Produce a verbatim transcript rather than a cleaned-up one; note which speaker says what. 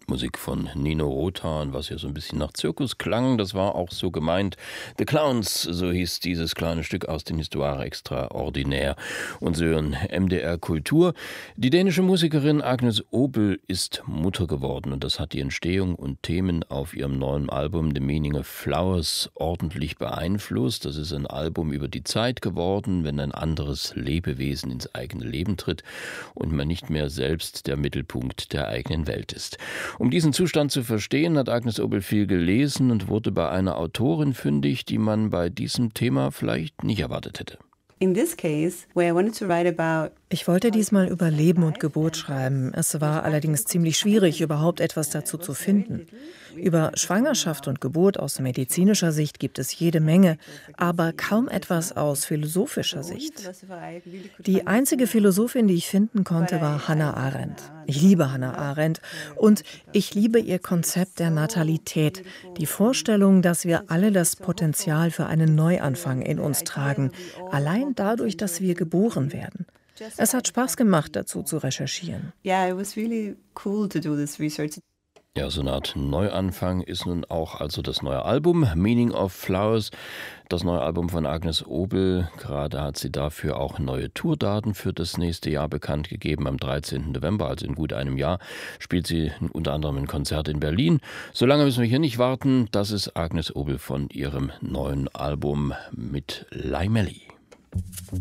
Speaker 1: Musik von Nino Rota, was ja so ein bisschen nach Zirkus klang, das war auch so gemeint. The Clowns, so hieß dieses kleine Stück aus den Histoire Extraordinaire. Und Sie hören M D R Kultur. Die dänische Musikerin Agnes Obel ist Mutter geworden und das hat die Entstehung und Themen auf ihrem neuen Album The Meaning of Flowers ordentlich beeinflusst. Das ist ein Album über die Zeit geworden, wenn ein anderes Lebewesen ins eigene Leben tritt und man nicht mehr selbst der Mittelpunkt der eigenen Welt ist. Um diesen Zustand zu verstehen, hat Agnes Obel viel gelesen und wurde bei einer Autorin fündig, die man bei diesem Thema vielleicht nicht erwartet hätte.
Speaker 2: Ich wollte diesmal über Leben und Geburt schreiben. Es war allerdings ziemlich schwierig, überhaupt etwas dazu zu finden. Über Schwangerschaft und Geburt aus medizinischer Sicht gibt es jede Menge, aber kaum etwas aus philosophischer Sicht. Die einzige Philosophin, die ich finden konnte, war Hannah Arendt. Ich liebe Hannah Arendt und ich liebe ihr Konzept der Natalität, die Vorstellung, dass wir alle das Potenzial für einen Neuanfang in uns tragen, allein dadurch, dass wir geboren werden. Es hat Spaß gemacht, dazu zu recherchieren.
Speaker 1: Ja, so eine Art Neuanfang ist nun auch also das neue Album Meaning of Flowers, das neue Album von Agnes Obel. Gerade hat sie dafür auch neue Tourdaten für das nächste Jahr bekannt gegeben. Am dreizehnten November, also in gut einem Jahr, spielt sie unter anderem ein Konzert in Berlin. So lange müssen wir hier nicht warten. Das ist Agnes Obel von ihrem neuen Album mit Laimelli.